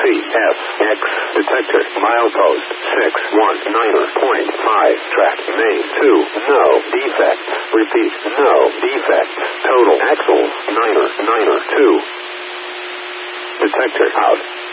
CFX. Detector. Milepost 619.5. Track. Main 2. No defects. Repeat. No defects. Total axles 992. Detector out.